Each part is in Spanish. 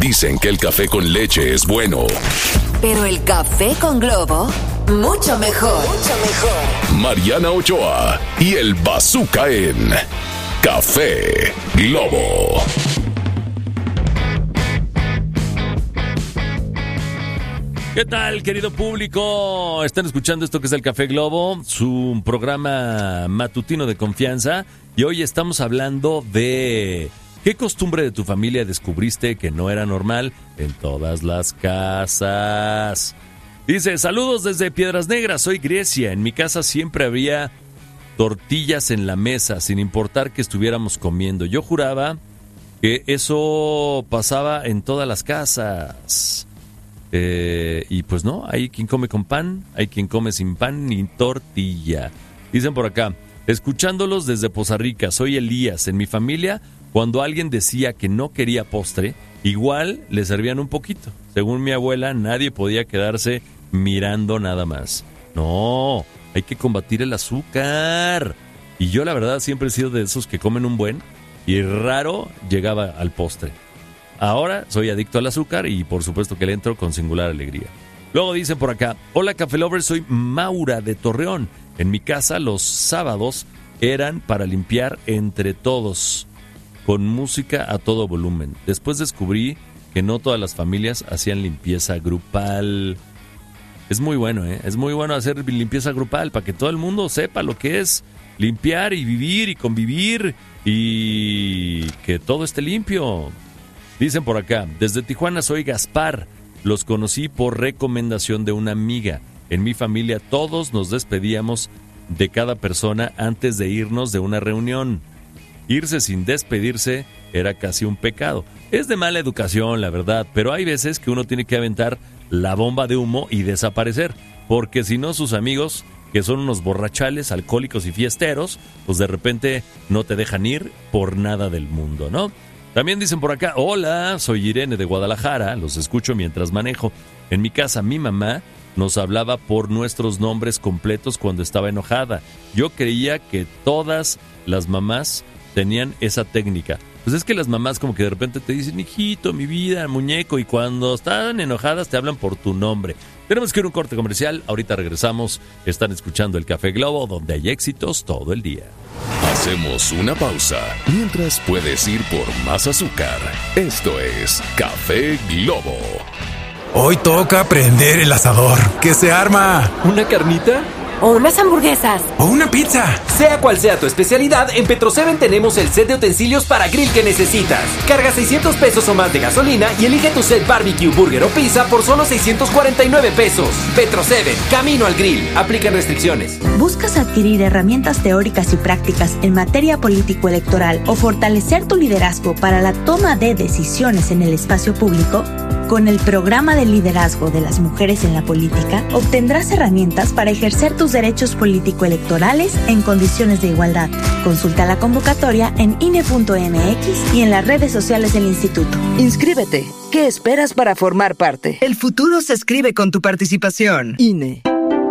Dicen que el café con leche es bueno. Pero el café con Globo, mucho mejor. Mucho mejor. Mariana Ochoa y el Bazooka en Café Globo. ¿Qué tal, querido público? Están escuchando esto que es el Café Globo, su programa matutino de confianza. Y hoy estamos hablando de ¿qué costumbre de tu familia descubriste que no era normal en todas las casas? Dice, saludos desde Piedras Negras, soy Grecia. En mi casa siempre había tortillas en la mesa, sin importar que estuviéramos comiendo. Yo juraba que eso pasaba en todas las casas. Y pues no, hay quien come con pan, hay quien come sin pan ni tortilla. Dicen por acá, escuchándolos desde Poza Rica, soy Elías. En mi familia, cuando alguien decía que no quería postre, igual le servían un poquito. Según mi abuela, nadie podía quedarse mirando nada más. No, hay que combatir el azúcar. Y yo la verdad siempre he sido de esos que comen un buen y raro llegaba al postre. Ahora soy adicto al azúcar y por supuesto que le entro con singular alegría. Luego dicen por acá, hola Café Lovers, soy Maura de Torreón. En mi casa los sábados eran para limpiar entre todos, con música a todo volumen. Después descubrí que no todas las familias hacían limpieza grupal. Es muy bueno, es muy bueno hacer limpieza grupal para que todo el mundo sepa lo que es limpiar y vivir y convivir y que todo esté limpio. Dicen por acá, desde Tijuana soy Gaspar, los conocí por recomendación de una amiga. En mi familia todos nos despedíamos de cada persona antes de irnos de una reunión. Irse sin despedirse era casi un pecado. Es de mala educación, la verdad, pero hay veces que uno tiene que aventar la bomba de humo y desaparecer, porque si no sus amigos, que son unos borrachales, alcohólicos y fiesteros, pues de repente no te dejan ir por nada del mundo, ¿no? También dicen por acá, hola, soy Irene de Guadalajara, los escucho mientras manejo. En mi casa mi mamá nos hablaba por nuestros nombres completos cuando estaba enojada. Yo creía que todas las mamás tenían esa técnica. Pues es que las mamás como que de repente te dicen, hijito, mi vida, muñeco, y cuando están enojadas te hablan por tu nombre. Tenemos que ir a un corte comercial, ahorita regresamos. Están escuchando el Café Globo, donde hay éxitos todo el día. Hacemos una pausa, mientras puedes ir por más azúcar. Esto es Café Globo. Hoy toca prender el asador. ¿Qué se arma? ¿Una carnita? O unas hamburguesas. O una pizza. Sea cual sea tu especialidad, en Petro-7 tenemos el set de utensilios para grill que necesitas. Carga 600 pesos o más de gasolina y elige tu set barbecue, burger o pizza por solo 649 pesos. Petro-7, camino al grill. Aplican restricciones. ¿Buscas adquirir herramientas teóricas y prácticas en materia político-electoral o fortalecer tu liderazgo para la toma de decisiones en el espacio público? Con el programa de liderazgo de las mujeres en la política, obtendrás herramientas para ejercer tus derechos político-electorales en condiciones de igualdad. Consulta la convocatoria en INE.mx y en las redes sociales del instituto. Inscríbete. ¿Qué esperas para formar parte? El futuro se escribe con tu participación. INE.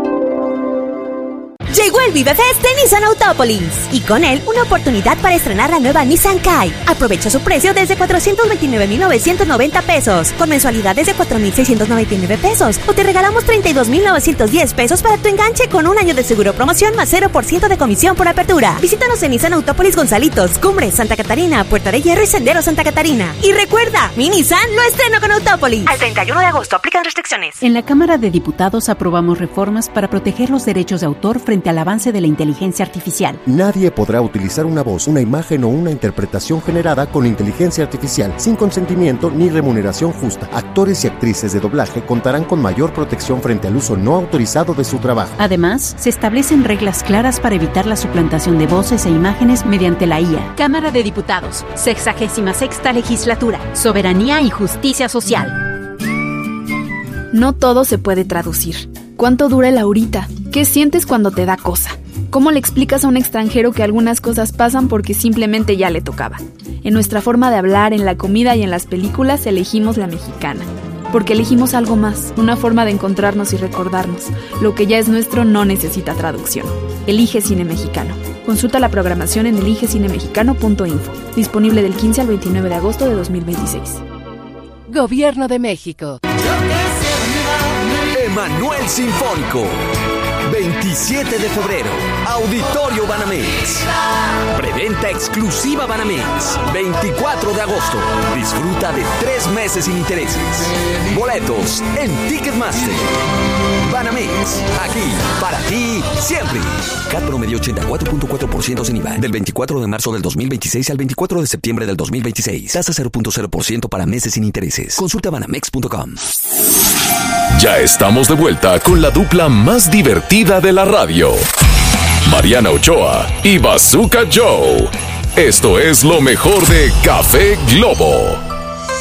Llegó el Vive Fest de Nissan Autópolis y con él una oportunidad para estrenar la nueva Nissan Kite. Aprovecha su precio desde 429,990 pesos, con mensualidades de 4,699 pesos, o te regalamos 32,910 pesos para tu enganche con un año de seguro promoción más 0% de comisión por apertura. Visítanos en Nissan Autópolis Gonzalitos, Cumbres, Santa Catarina, Puerta de Hierro y Sendero Santa Catarina. Y recuerda, mi Nissan lo estreno con Autópolis. Al 31 de agosto aplican restricciones. En la Cámara de Diputados aprobamos reformas para proteger los derechos de autor frente al avance de la inteligencia artificial. Nadie podrá utilizar una voz, una imagen o una interpretación generada con inteligencia artificial sin consentimiento ni remuneración justa. Actores y actrices de doblaje contarán con mayor protección frente al uso no autorizado de su trabajo. Además, se establecen reglas claras para evitar la suplantación de voces e imágenes mediante la IA. Cámara de Diputados, 66ª Legislatura, Soberanía y Justicia Social. No todo se puede traducir. ¿Cuánto dura el ahorita? ¿Qué sientes cuando te da cosa? ¿Cómo le explicas a un extranjero que algunas cosas pasan porque simplemente ya le tocaba? En nuestra forma de hablar, en la comida y en las películas elegimos la mexicana. Porque elegimos algo más, una forma de encontrarnos y recordarnos. Lo que ya es nuestro no necesita traducción. Elige Cine Mexicano. Consulta la programación en eligecinemexicano.info. Disponible del 15 al 29 de agosto de 2026. Gobierno de México. Emanuel Sinfónico. 27 de febrero, Auditorio Banamex. Preventa exclusiva Banamex. 24 de agosto. Disfruta de 3 meses sin intereses. Boletos en Ticketmaster. Banamex, aquí, para ti, siempre. CAT promedio 84.4% sin IVA. Del 24 de marzo del 2026 al 24 de septiembre del 2026. Tasa 0.0% para meses sin intereses. Consulta banamex.com. Ya estamos de vuelta con la dupla más divertida de la radio. Mariana Ochoa y Bazooka Joe. Esto es lo mejor de Café Globo.